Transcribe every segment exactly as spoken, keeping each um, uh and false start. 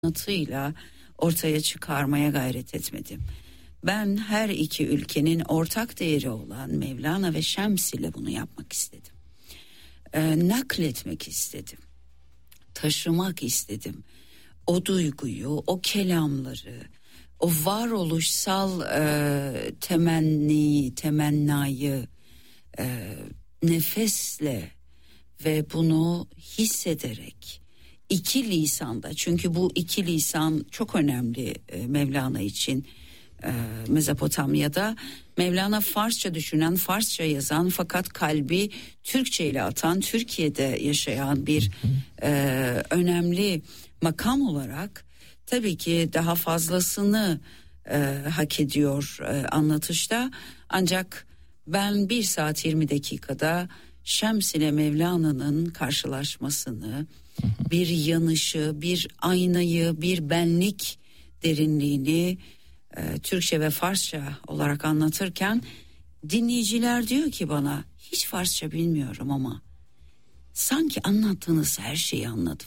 anlatıyla ortaya çıkarmaya gayret etmedim. Ben her iki ülkenin ortak değeri olan Mevlana ve Şems ile bunu yapmak istedim. Ee, nakletmek istedim. Taşımak istedim. O duyguyu, o kelamları, o varoluşsal e, temenni, temennayı e, nefesle ve bunu hissederek iki lisanda, çünkü bu iki lisan çok önemli e, Mevlana için. e, Mezopotamya'da Mevlana Farsça düşünen, Farsça yazan fakat kalbi Türkçe ile atan, Türkiye'de yaşayan bir e, önemli makam olarak tabii ki daha fazlasını e, hak ediyor e, anlatışta. Ancak ben bir saat yirmi dakikada Şems ile Mevlana'nın karşılaşmasını, bir yanışı, bir aynayı, bir benlik derinliğini e, Türkçe ve Farsça olarak anlatırken dinleyiciler diyor ki bana, hiç Farsça bilmiyorum ama sanki anlattığınız her şeyi anladım.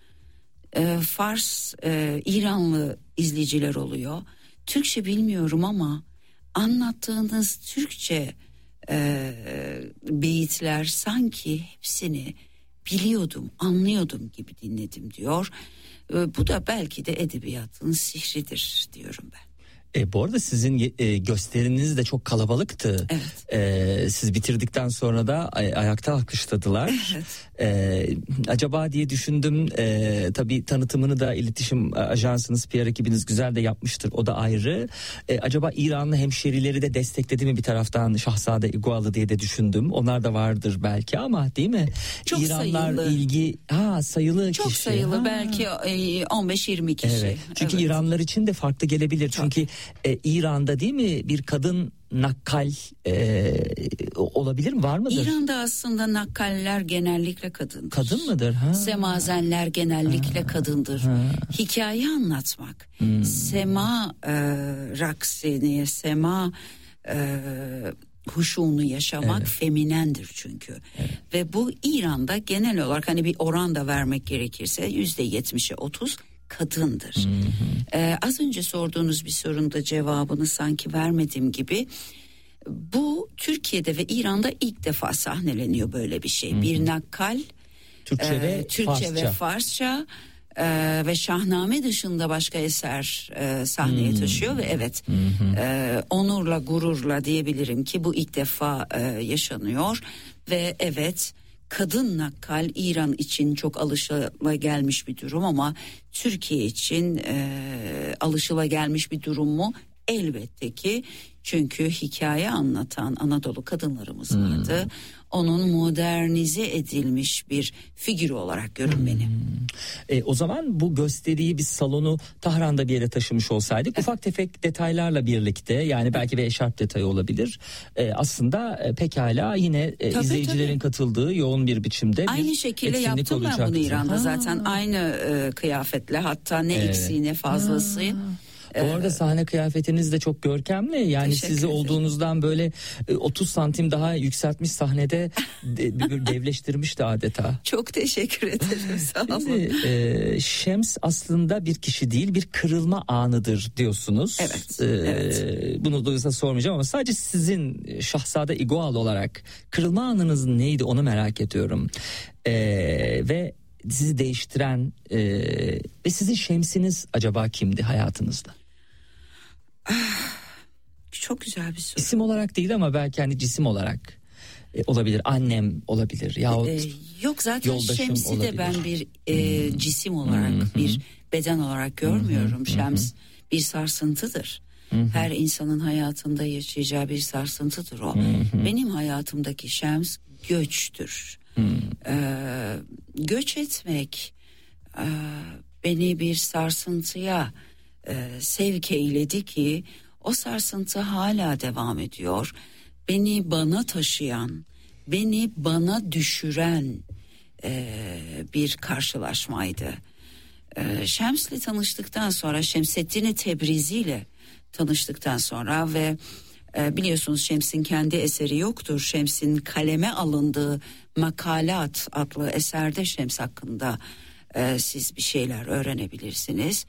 E, Fars, e, İranlı izleyiciler oluyor. Türkçe bilmiyorum ama anlattığınız Türkçe e, beyitler sanki hepsini biliyordum, anlıyordum gibi dinledim diyor. E, bu da belki de edebiyatın sihridir diyorum ben. E, bu arada sizin e, gösteriniz de çok kalabalıktı. Evet. E, siz bitirdikten sonra da ay- ayakta alkışladılar. Evet. E, acaba diye düşündüm. E, tabii tanıtımını da iletişim ajansınız, P R ekibiniz güzel de yapmıştır. O da ayrı. E, acaba İranlı hemşerileri de destekledi mi bir taraftan Şahzade İgualı diye de düşündüm. Onlar da vardır belki ama değil mi? Çok İranlar sayılı. ilgi ha sayılı Çok kişi. sayılı ha. belki e, on beş yirmi kişi. Evet. Çünkü Evet. İranlılar için de farklı gelebilir. Çok. Çünkü e, İran'da değil mi bir kadın nakkal e, olabilir mi, var mıdır? İran'da aslında nakkaller genellikle kadındır. Kadın mıdır? Ha. Semazenler genellikle ha. kadındır. Ha. Hikaye anlatmak, hmm. sema e, raksini, sema e, huşunu yaşamak evet. feminendir çünkü. Evet. Ve bu İran'da genel olarak hani bir oran da vermek gerekirse yüzde yetmişe otuz kadındır. Hı hı. Ee, az önce sorduğunuz bir sorunda cevabını sanki vermediğim gibi, bu Türkiye'de ve İran'da ilk defa sahneleniyor böyle bir şey. Hı hı. Bir nakkal Türkçe e, ve Türkçe Farsça, ve, Farsça e, ve Şahname dışında başka eser e, sahneye hı. taşıyor ve evet hı hı. E, onurla gururla diyebilirim ki bu ilk defa e, yaşanıyor ve evet, kadın nakkal İran için çok alışılagelmiş bir durum ama Türkiye için e, alışılagelmiş bir durum mu? Elbette ki, çünkü hikaye anlatan Anadolu kadınlarımız vardı. Hmm. Onun modernize edilmiş bir figürü olarak görünmeli. Hmm. E, o zaman bu gösteriyi biz salonu Tahran'da bir yere taşımış olsaydık, evet. ufak tefek detaylarla birlikte, yani belki bir eşarp detayı olabilir. E, aslında e, pekala yine e, tabii, izleyicilerin tabii. katıldığı yoğun bir biçimde aynı bir şekilde yaptım olacaktı. Ben bunu İran'da ha. zaten aynı e, kıyafetle, hatta ne evet. eksiği ne fazlası. Ha. Bu arada sahne kıyafetiniz de çok görkemli. Yani sizi ederim. Olduğunuzdan böyle otuz santim daha yükseltmiş, sahnede devleştirmişti adeta. Çok teşekkür ederim. Sağ olun. Şimdi, e, Şems aslında bir kişi değil, bir kırılma anıdır diyorsunuz. Evet. E, evet. Bunu da sormayacağım ama sadece sizin Şahzade İgualı olarak kırılma anınız neydi, onu merak ediyorum. E, ve sizi değiştiren e, ve sizin Şemsiniz acaba kimdi hayatınızda? Çok güzel bir soru. İsim olarak değil ama belki hani cisim olarak e, olabilir. Annem olabilir. Yahut ee, yok zaten Şems'i olabilir. De ben bir e, hmm. cisim olarak, hmm. bir beden olarak görmüyorum. Hmm. Şems hmm. bir sarsıntıdır. Hmm. Her insanın hayatında yaşayacağı bir sarsıntıdır o. Hmm. Benim hayatımdaki Şems göçtür. Hmm. Ee, göç etmek e, beni bir sarsıntıya e, sevk eyledi ki o sarsıntı hala devam ediyor. Beni bana taşıyan, beni bana düşüren e, bir karşılaşmaydı. E, Şems'le tanıştıktan sonra, Şemseddin Tebrizi ile tanıştıktan sonra ve e, biliyorsunuz Şems'in kendi eseri yoktur. Şems'in kaleme alındığı Makalat adlı eserde Şems hakkında e, siz bir şeyler öğrenebilirsiniz.